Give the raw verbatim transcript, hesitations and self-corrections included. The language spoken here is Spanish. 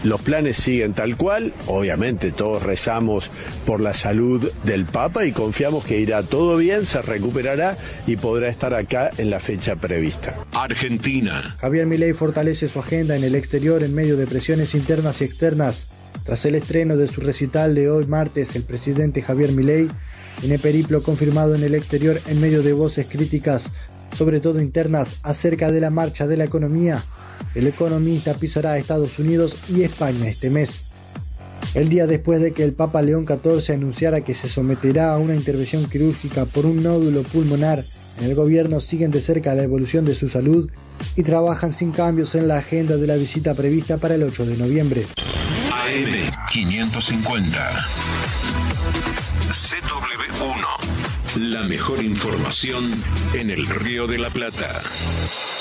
los planes siguen tal cual. Obviamente todos rezamos por la salud del Papa y confiamos que irá todo bien, se recuperará y podrá estar acá en la fecha prevista. Argentina. Javier Milei fortalece su agenda en el exterior en medio de presiones internas y externas. Tras el estreno de su recital de hoy martes, el presidente Javier Milei tiene periplo confirmado en el exterior en medio de voces críticas, sobre todo internas, acerca de la marcha de la economía. El economista pisará a Estados Unidos y España este mes. El día después de que el Papa León catorce anunciara que se someterá a una intervención quirúrgica por un nódulo pulmonar, en el gobierno siguen de cerca la evolución de su salud y trabajan sin cambios en la agenda de la visita prevista para el ocho de noviembre. A M quinientos cincuenta. C W uno. La mejor información en el Río de la Plata.